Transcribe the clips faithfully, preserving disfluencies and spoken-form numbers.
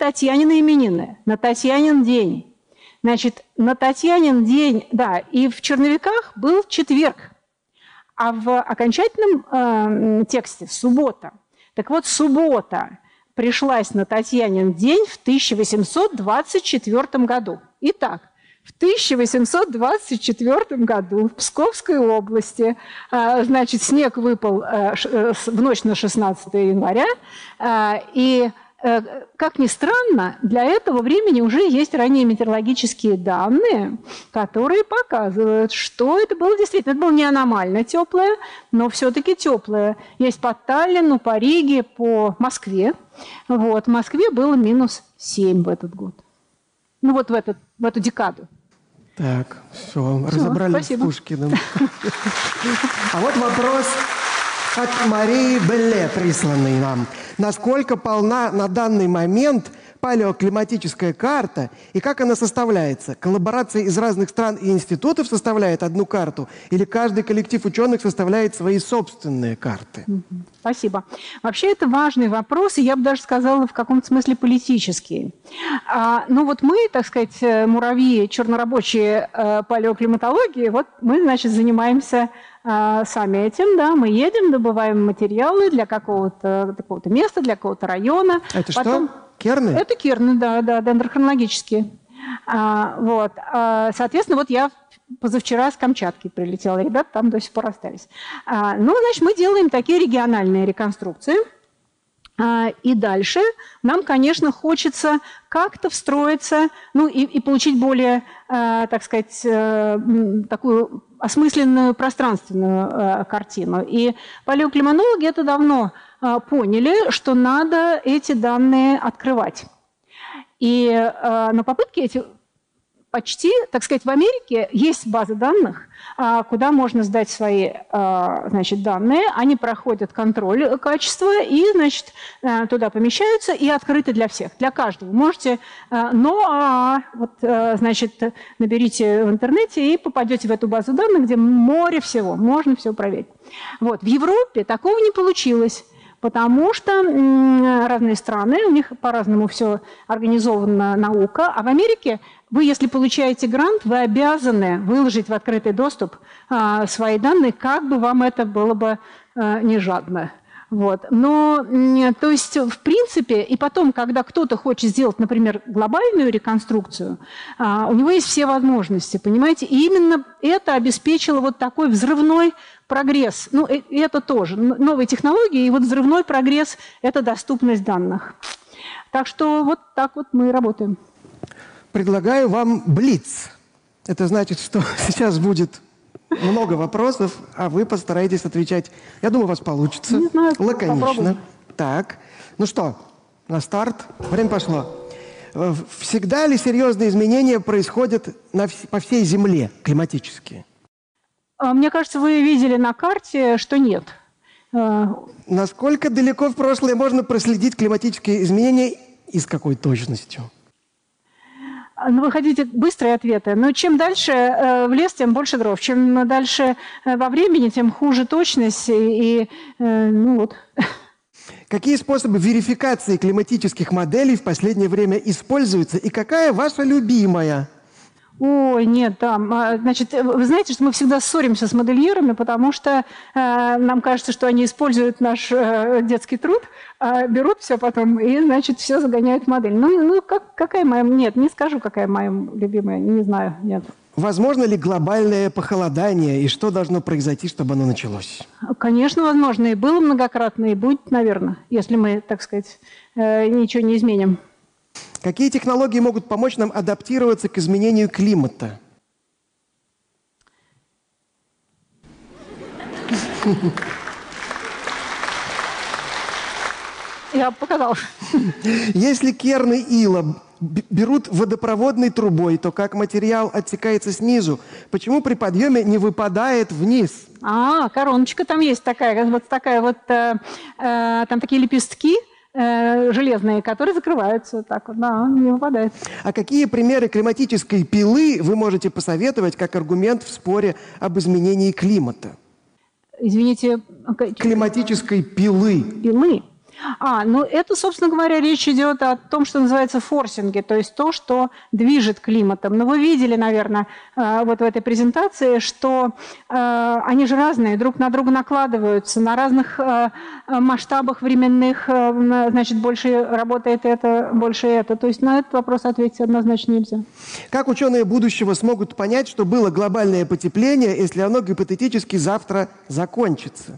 Татьянины именины, на Татьянин день. Значит, на Татьянин день, да, и в черновиках был четверг, а в окончательном э, тексте суббота. Так вот, суббота пришлась на Татьянин день в тысяча восемьсот двадцать четвёртом году. Итак, в тысяча восемьсот двадцать четвёртом году в Псковской области, значит, снег выпал в ночь на шестнадцатое января, и, как ни странно, для этого времени уже есть ранние метеорологические данные, которые показывают, что это было действительно, это было не аномально теплое, но все-таки теплое. Есть по Таллину, по Риге, по Москве. Вот, в Москве было минус семь в этот год. Ну вот в, этот, в эту декаду. Так, все, все разобрались спасибо. С Пушкиным. А вот вопрос от Марии Белле, присланный нам. Насколько полна на данный момент палеоклиматическая карта и как она составляется? Коллаборация из разных стран и институтов составляет одну карту или каждый коллектив ученых составляет свои собственные карты? Спасибо. Вообще это важный вопрос, и я бы даже сказала, в каком-то смысле политический. А, ну вот мы, так сказать, муравьи, чернорабочие э, палеоклиматологии, вот мы, значит, занимаемся э, сами этим, да, мы едем, добываем материалы для какого-то какого-то места, для какого-то района. Это Потом... что? Керны? Это керны, да, да, дендрохронологические. А, вот. А, соответственно, вот я позавчера с Камчатки прилетела, ребята там до сих пор остались. А, ну, значит, мы делаем такие региональные реконструкции. А, и дальше нам, конечно, хочется как-то встроиться, ну, и, и получить более, а, так сказать, а, такую осмысленную пространственную а, картину. И палеоклиматологи это давно поняли, что надо эти данные открывать. И э, на попытке эти почти, так сказать, в Америке есть базы данных, э, куда можно сдать свои э, значит, данные, они проходят контроль качества и, значит, э, туда помещаются и открыты для всех, для каждого. Можете, э, но, вот, э, значит, наберите в интернете и попадете в эту базу данных, где море всего, можно все проверить. Вот. В Европе такого не получилось. Потому что разные страны, у них по-разному все организована наука. А в Америке вы, если получаете грант, вы обязаны выложить в открытый доступ а, свои данные, как бы вам это было бы а, не жадно. Вот. Но, то есть, в принципе, и потом, когда кто-то хочет сделать, например, глобальную реконструкцию, а, у него есть все возможности, понимаете? И именно это обеспечило вот такой взрывной прогресс. Ну, и это тоже. Новые технологии и вот взрывной прогресс – это доступность данных. Так что вот так вот мы работаем. Предлагаю вам блиц. Это значит, что сейчас будет много вопросов, а вы постараетесь отвечать. Я думаю, у вас получится. Не знаю, лаконично. попробуем. Так, ну что, на старт. Время пошло. Всегда ли серьезные изменения происходят на, по всей Земле, климатические? Мне кажется, вы видели на карте, что нет. Насколько далеко в прошлое можно проследить климатические изменения и с какой точностью? Ну, вы хотите быстрые ответы. Но чем дальше э, в лес, тем больше дров. Чем дальше э, во времени, тем хуже точность. И, и э, ну вот. Какие способы верификации климатических моделей в последнее время используются? И какая ваша любимая? Ой, нет, там, значит, вы знаете, что мы всегда ссоримся с модельерами, потому что э, нам кажется, что они используют наш э, детский труд, э, берут все потом и, значит, все загоняют в модель. Ну, ну как, какая моя... Нет, не скажу, какая моя любимая, не знаю, нет. Возможно ли глобальное похолодание, и что должно произойти, чтобы оно началось? Конечно, возможно, и было многократно, и будет, наверное, если мы, так сказать, э, ничего не изменим. Какие технологии могут помочь нам адаптироваться к изменению климата? Я показала. Если керны ила берут водопроводной трубой, то как материал оттекается снизу? Почему при подъеме не выпадает вниз? А, короночка там есть такая, вот такая вот, э, э, там такие лепестки э, железные, которые закрываются, так вот, да, не выпадает. А какие примеры климатической пилы вы можете посоветовать как аргумент в споре об изменении климата? Извините. Климатической пилы. Пилы. А, ну это, собственно говоря, речь идет о том, что называется форсинги, то есть то, что движет климатом. Но вы видели, наверное, вот в этой презентации, что они же разные, друг на друга накладываются, на разных масштабах временных, значит, больше работает это, больше это. То есть на этот вопрос ответить однозначно нельзя. Как ученые будущего смогут понять, что было глобальное потепление, если оно гипотетически завтра закончится?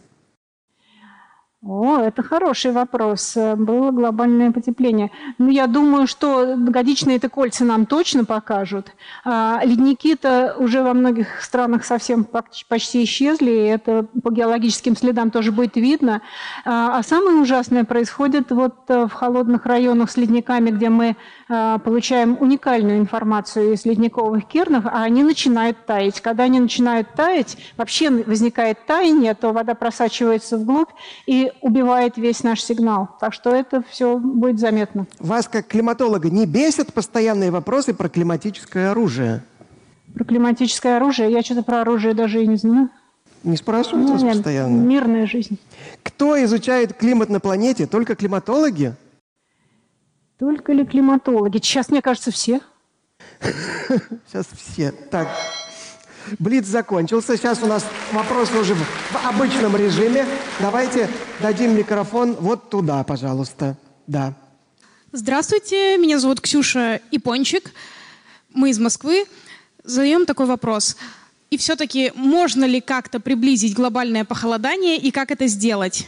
О, это хороший вопрос. Было глобальное потепление. Ну, я думаю, что годичные-то кольца нам точно покажут. А ледники-то уже во многих странах совсем почти исчезли, и это по геологическим следам тоже будет видно. А самое ужасное происходит вот в холодных районах с ледниками, где мы получаем уникальную информацию из ледниковых кирнов, а они начинают таять. Когда они начинают таять, вообще возникает таяние, то вода просачивается вглубь и убивает весь наш сигнал. Так что это все будет заметно. Вас, как климатолога, не бесят постоянные вопросы про климатическое оружие? Про климатическое оружие? Я что-то про оружие даже и не знаю. Не спрашивают ну, вас нет, постоянно? Мирная жизнь. Кто изучает климат на планете? Только климатологи? Только ли климатологи? Сейчас, мне кажется, все. Сейчас все. Так, блиц закончился. Сейчас у нас вопросы уже в обычном режиме. Давайте дадим микрофон вот туда, пожалуйста. Да. Здравствуйте, меня зовут Ксюша Ипончик. Мы из Москвы. Задаем такой вопрос. И все-таки можно ли как-то приблизить глобальное похолодание и как это сделать?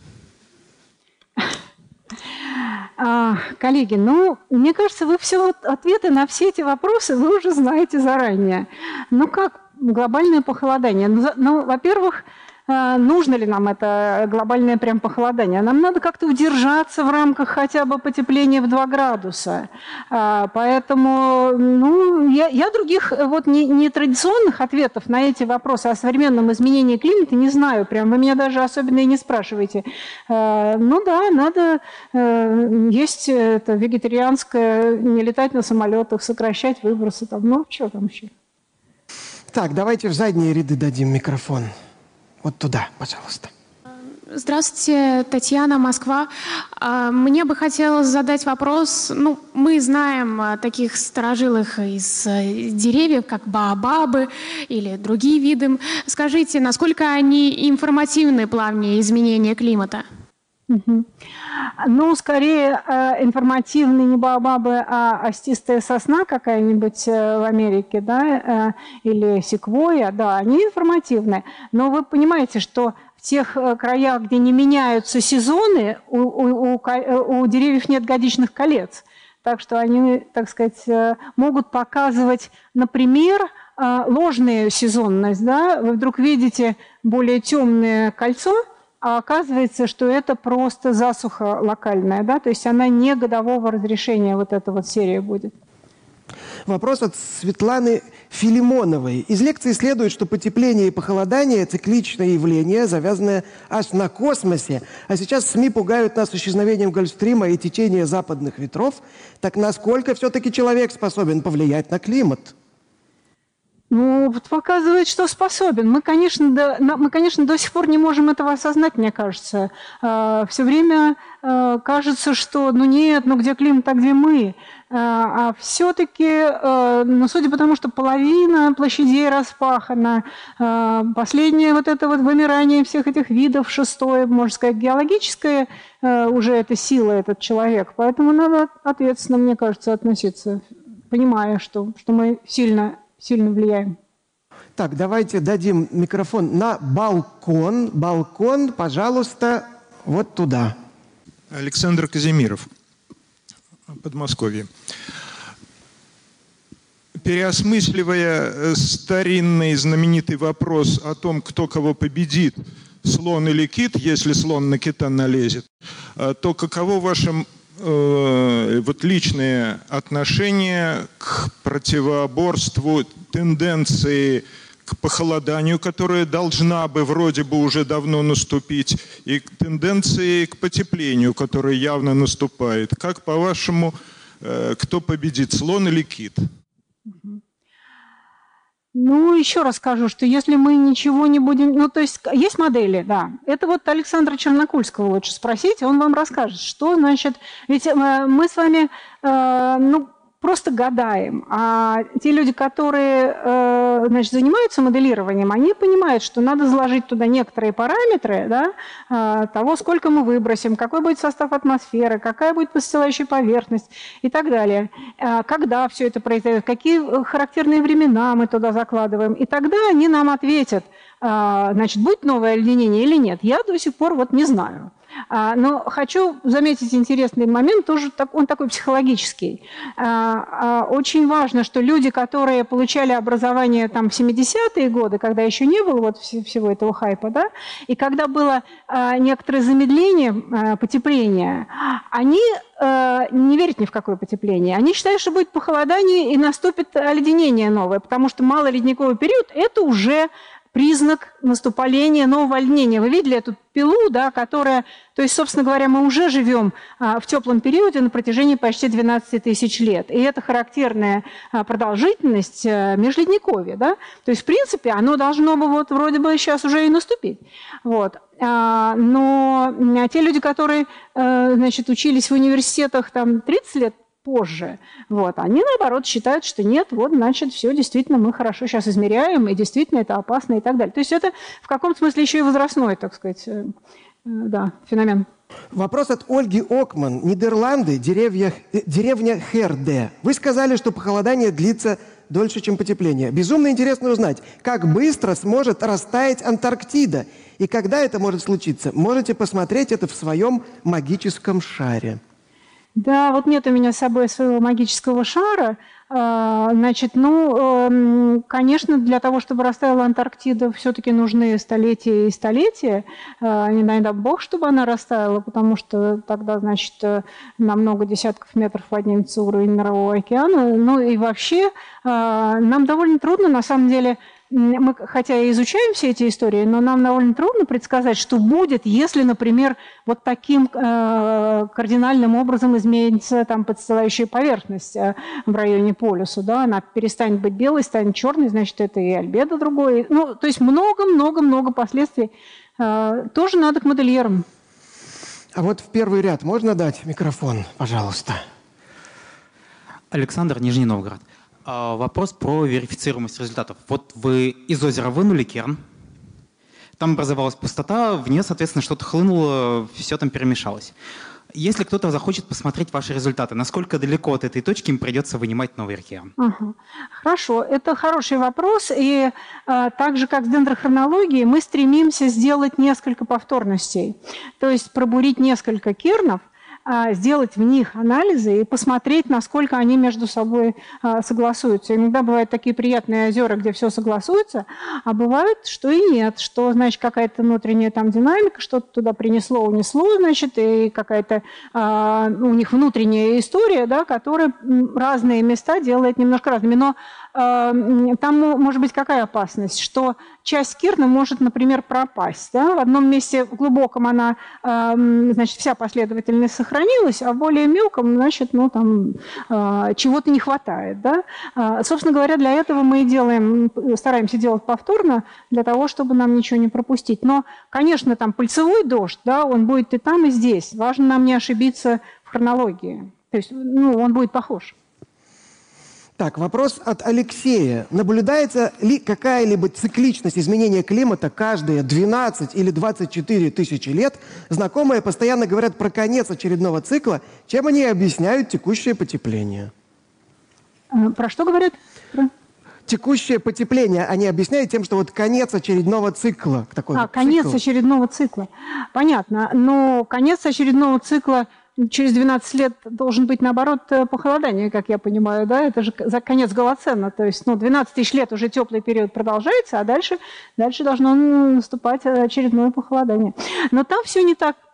Коллеги, ну, мне кажется, вы все ответы на все эти вопросы вы уже знаете заранее. Ну как глобальное похолодание? Ну, ну во-первых, нужно ли нам это глобальное прям похолодание? Нам надо как-то удержаться в рамках хотя бы потепления в два градуса. Поэтому ну, я, я других вот не, не традиционных ответов на эти вопросы о современном изменении климата не знаю. Прям вы меня даже особенно и не спрашиваете. Ну да, надо есть это вегетарианское, не летать на самолетах, сокращать выбросы. Там, ну, что там еще? Так, давайте в задние ряды дадим микрофон. Вот туда, пожалуйста. Здравствуйте, Татьяна, Москва. Мне бы хотелось задать вопрос. Ну, мы знаем таких старожилых из деревьев, как баобабы или другие виды. Скажите, насколько они информативны в плане изменения климата? Угу. Ну, скорее информативные не баобабы, а остистая сосна какая-нибудь в Америке, да, или секвойя, да, они информативны. Но вы понимаете, что в тех краях, где не меняются сезоны, у, у, у, у деревьев нет годичных колец. Так что они, так сказать, могут показывать, например, ложную сезонность. Да? Вы вдруг видите более темное кольцо, а оказывается, что это просто засуха локальная, да, то есть она не годового разрешения, вот эта вот серия будет. Вопрос от Светланы Филимоновой. Из лекции следует, что потепление и похолодание – цикличное явление, завязанное аж на космосе. А сейчас СМИ пугают нас исчезновением Гольфстрима и течения западных ветров. Так насколько все-таки человек способен повлиять на климат? Ну, показывает, что способен. Мы, конечно, до, мы, конечно, до сих пор не можем этого осознать, мне кажется. Все время кажется, что ну нет, ну где климат, а где мы. А все-таки, ну, судя по тому, что половина площадей распахана, последнее вот это вот вымирание всех этих видов, шестое, можно сказать, геологическое, уже это сила, этот человек. Поэтому надо ответственно, мне кажется, относиться, понимая, что, что мы сильно... сильно влияем. Так, давайте дадим микрофон на балкон. Балкон, пожалуйста, вот туда. Александр Казимиров, Подмосковье. Переосмысливая старинный знаменитый вопрос о том, кто кого победит, слон или кит, если слон на кита налезет, то каково ваше вот личное отношение к противоборству, тенденции к похолоданию, которая должна бы вроде бы уже давно наступить, и к тенденции к потеплению, которая явно наступает? Как, по-вашему, кто победит, слон или кит? Ну, еще раз скажу, что если мы ничего не будем... Ну, то есть есть модели, да. Это вот Александра Чернокульского лучше спросить, он вам расскажет, что значит... Ведь мы с вами, э, ну, просто гадаем. А те люди, которые, э, значит, занимаются моделированием, они понимают, что надо заложить туда некоторые параметры, да, э, того, сколько мы выбросим, какой будет состав атмосферы, какая будет постилающая поверхность и так далее. Э, когда все это произойдет, какие характерные времена мы туда закладываем. И тогда они нам ответят, э, значит, будет новое оледенение или нет. Я до сих пор вот не знаю. Но хочу заметить интересный момент, тоже он такой психологический. Очень важно, что люди, которые получали образование там, в семидесятые годы, когда еще не было вот всего этого хайпа, да, и когда было некоторое замедление, потепление, они не верят ни в какое потепление. Они считают, что будет похолодание и наступит оледенение новое, потому что малоледниковый период – это уже признак наступления нового оледенения. Вы видели эту пилу, да, которая... То есть, собственно говоря, мы уже живем а, в теплом периоде на протяжении почти двенадцати тысяч лет. И это характерная а, продолжительность а, межледниковья. Да? То есть, в принципе, оно должно бы вот вроде бы сейчас уже и наступить. Вот. А, но а, те люди, которые а, значит, учились в университетах там, тридцать лет позже. Вот. Они, наоборот, считают, что нет, вот, значит, все, действительно, мы хорошо сейчас измеряем, и действительно это опасно и так далее. То есть это в каком-то смысле еще и возрастной, так сказать, э, э, да, феномен. Вопрос от Ольги Окман. Нидерланды, деревья, э, деревня Херде. Вы сказали, что похолодание длится дольше, чем потепление. Безумно интересно узнать, как быстро сможет растаять Антарктида, и когда это может случиться. Можете посмотреть это в своем магическом шаре. Да, вот нет у меня с собой своего магического шара. Значит, ну, конечно, для того, чтобы растаяла Антарктида, все-таки нужны столетия и столетия. Не дай бог, чтобы она растаяла, потому что тогда, значит, на много десятков метров поднимется уровень Мирового океана. Ну и вообще нам довольно трудно, на самом деле, мы, хотя и изучаем все эти истории, но нам довольно трудно предсказать, что будет, если, например, вот таким э, кардинальным образом изменится там подстилающая поверхность э, в районе полюса, да, она перестанет быть белой, станет черной, значит, это и альбедо другое. Ну, то есть много-много-много последствий. Э, тоже надо к модельерам. А вот в первый ряд можно дать микрофон, пожалуйста? Александр, Нижний Новгород. Вопрос про верифицируемость результатов. Вот вы из озера вынули керн, там образовалась пустота, в нее, соответственно, что-то хлынуло, все там перемешалось. Если кто-то захочет посмотреть ваши результаты, насколько далеко от этой точки им придется вынимать новый керн? Ага. Хорошо, это хороший вопрос. И а, так же, как с дендрохронологией, мы стремимся сделать несколько повторностей. То есть пробурить несколько кернов, сделать в них анализы и посмотреть, насколько они между собой согласуются. Иногда бывают такие приятные озера, где все согласуется, а бывает, что и нет, что, значит, какая-то внутренняя там динамика, что-то туда принесло, унесло, значит, и какая-то а, у них внутренняя история, да, которая разные места делает немножко разными. Но а, там может быть какая опасность, что часть кирна может, например, пропасть. Да? В одном месте в глубоком она, а, значит, вся последовательность сохранилась, а в более мелком, значит, ну, там а, чего-то не хватает. Да? А, собственно говоря, для этого мы и делаем, стараемся делать повторно, для того, чтобы нам ничего не пропустить. Но, конечно, там пыльцевой дождь, да, он будет и там, и здесь. Важно нам не ошибиться в хронологии. То есть, ну, он будет похож. Так, вопрос от Алексея. Наблюдается ли какая-либо цикличность изменения климата каждые двенадцать или двадцать четыре тысячи лет? Знакомые постоянно говорят про конец очередного цикла. Чем они объясняют текущее потепление? Про что говорят? Про... Текущее потепление они объясняют тем, что вот конец очередного цикла. Такой а, вот конец цикл. очередного цикла. Понятно. Но конец очередного цикла через двенадцать лет должен быть, наоборот, похолодание, как я понимаю, да, это же конец Голоцена, то есть, ну, двенадцать тысяч лет уже теплый период продолжается, а дальше, дальше должно наступать очередное похолодание. Но там все не так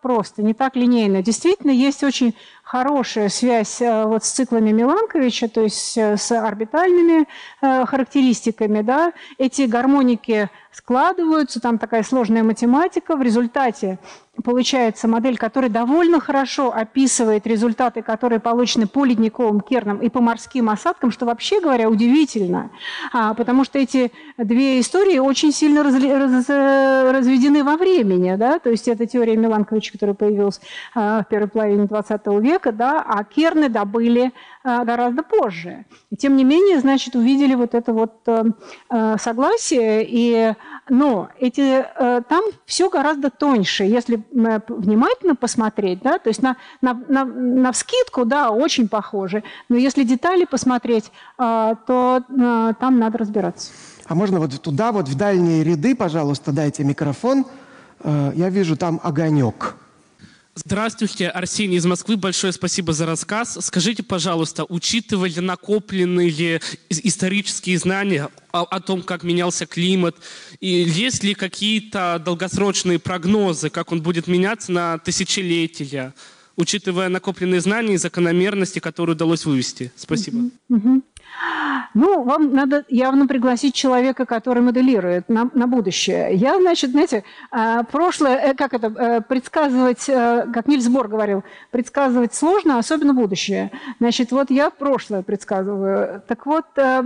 просто, не так линейно. Действительно, есть очень хорошая связь вот с циклами Миланковича, то есть с орбитальными характеристиками. Да? Эти гармоники складываются, там такая сложная математика. В результате получается модель, которая довольно хорошо описывает результаты, которые получены по ледниковым кернам и по морским осадкам, что вообще говоря удивительно, потому что эти две истории очень сильно раз, раз, разведены во времени. Да? То есть это теория Миланковича, которая появилась в первой половине двадцатого века, да? А керны добыли гораздо позже. И тем не менее, значит, увидели вот это вот согласие, и, но эти, там все гораздо тоньше, если внимательно посмотреть, да, то есть на, на, на, на вскидку, да, очень похожи, но если детали посмотреть, то там надо разбираться. А можно вот туда, вот в дальние ряды, пожалуйста, дайте микрофон. Я вижу там огонек. Здравствуйте, Арсений из Москвы. Большое спасибо за рассказ. Скажите, пожалуйста, учитывая накопленные исторические знания о, о том, как менялся климат, и есть ли какие-то долгосрочные прогнозы, как он будет меняться на тысячелетия, учитывая накопленные знания и закономерности, которые удалось вывести? Спасибо. Mm-hmm. Ну, вам надо явно пригласить человека, который моделирует на, на будущее. Я, значит, знаете, прошлое, как это, предсказывать, как Нильс Бор говорил, предсказывать сложно, особенно будущее. Значит, вот я прошлое предсказываю. Так вот,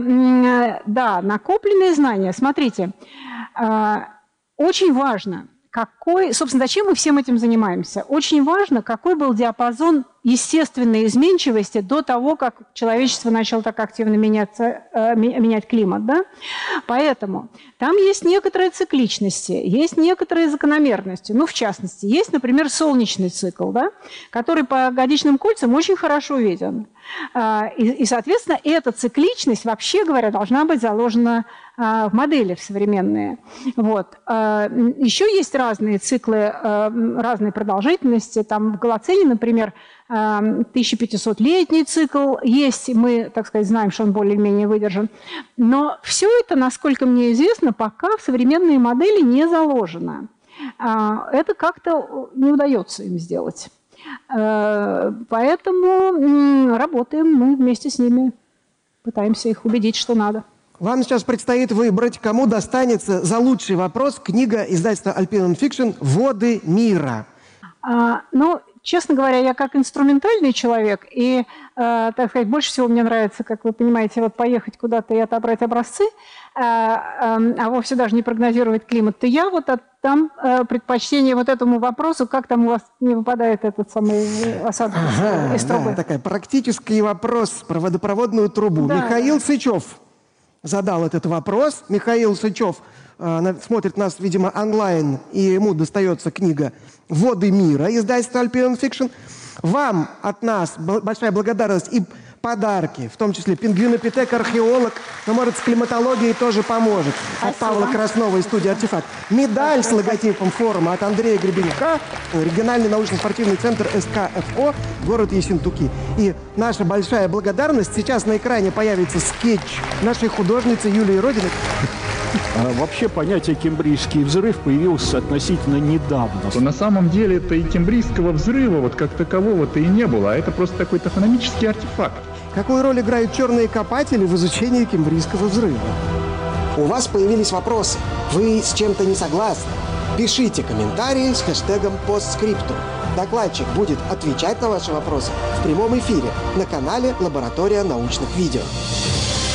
да, накопленные знания. Смотрите, очень важно, какой, собственно, зачем мы всем этим занимаемся? Очень важно, какой был диапазон естественной изменчивости до того, как человечество начало так активно меняться, э, менять климат. Да? Поэтому там есть некоторые цикличности, есть некоторые закономерности. Ну, в частности, есть, например, солнечный цикл, да? Который по годичным кольцам очень хорошо виден. И, и, соответственно, эта цикличность, вообще говоря, должна быть заложена в модели в современные. Вот. Еще есть разные циклы, разные продолжительности. Там в Голоцене, например, тысяча пятисотлетний цикл есть, мы, так сказать, знаем, что он более-менее выдержан. Но все это, насколько мне известно, пока в современные модели не заложено. Это как-то не удается им сделать. Поэтому работаем мы вместе с ними, пытаемся их убедить, что надо. Вам сейчас предстоит выбрать, кому достанется за лучший вопрос книга издательства Alpine Fiction «Воды мира». А, ну, честно говоря, я как инструментальный человек, и, э, так сказать, больше всего мне нравится, как вы понимаете, вот поехать куда-то и отобрать образцы, э, э, а вовсе даже не прогнозировать климат, то я вот отдам э, предпочтение вот этому вопросу, как там у вас не выпадает этот самый осадок ага, из трубы. Да, такой практический вопрос про водопроводную трубу. Да. Михаил Сычев задал этот вопрос. Михаил Сычев э, смотрит нас, видимо, онлайн, и ему достается книга «Воды мира» издательства Alpine Fiction. Вам от нас большая благодарность и подарки, в том числе пингвинопитек, археолог, но, может, с климатологией тоже поможет. Спасибо. От Павла Краснова из студии «Артефакт». Медаль Спасибо. С логотипом форума от Андрея Гребенюка, региональный научно-спортивный центр эс ка эф о, город Ессентуки. И наша большая благодарность. Сейчас на экране появится скетч нашей художницы Юлии Родиной. Вообще понятие «кембрийский взрыв» появилось относительно недавно. На самом деле это и кембрийского взрыва вот как такового-то и не было, а это просто такой топономический артефакт. Какую роль играют черные копатели в изучении кембрийского взрыва? У вас появились вопросы. Вы с чем-то не согласны? Пишите комментарии с хэштегом «Постскриптум». Докладчик будет отвечать на ваши вопросы в прямом эфире на канале «Лаборатория научных видео».